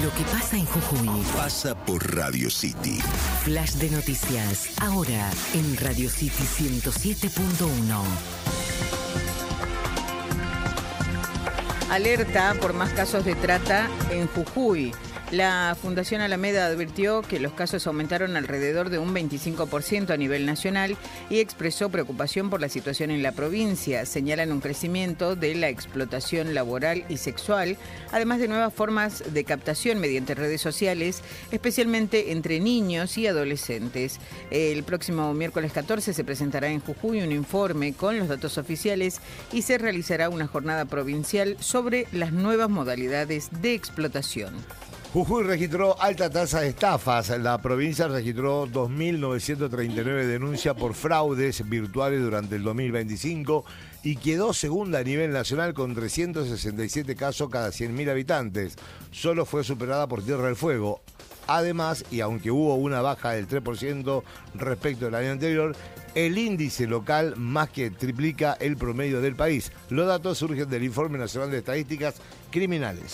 Lo que pasa en Jujuy pasa por Radio City. Flash de noticias, ahora en Radio City 107.1. Alerta por más casos de trata en Jujuy. La Fundación Alameda advirtió que los casos aumentaron alrededor de un 25% a nivel nacional y expresó preocupación por la situación en la provincia. Señalan un crecimiento de la explotación laboral y sexual, además de nuevas formas de captación mediante redes sociales, especialmente entre niños y adolescentes. El próximo miércoles 14 se presentará en Jujuy un informe con los datos oficiales y se realizará una jornada provincial sobre las nuevas modalidades de explotación. Jujuy registró alta tasa de estafas. La provincia registró 2.939 denuncias por fraudes virtuales durante el 2025 y quedó segunda a nivel nacional con 367 casos cada 100.000 habitantes. Solo fue superada por Tierra del Fuego. Además, y aunque hubo una baja del 3% respecto del año anterior, el índice local más que triplica el promedio del país. Los datos surgen del Informe Nacional de Estadísticas Criminales.